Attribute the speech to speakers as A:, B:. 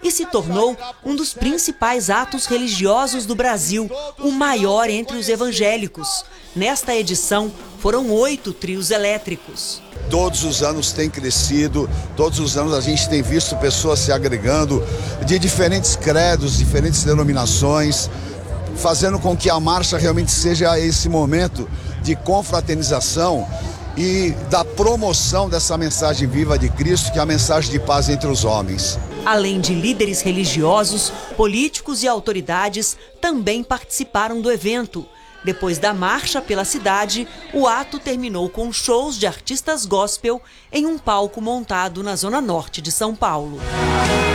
A: e se tornou um dos principais atos religiosos do Brasil, o maior entre os evangélicos. Nesta edição, foram 8 trios elétricos.
B: Todos os anos tem crescido, todos os anos a gente tem visto pessoas se agregando de diferentes credos, diferentes denominações, fazendo com que a marcha realmente seja esse momento de confraternização e da promoção dessa mensagem viva de Cristo, que é a mensagem de paz entre os homens.
A: Além de líderes religiosos, políticos e autoridades também participaram do evento. Depois da marcha pela cidade, o ato terminou com shows de artistas gospel em um palco montado na zona norte de São Paulo.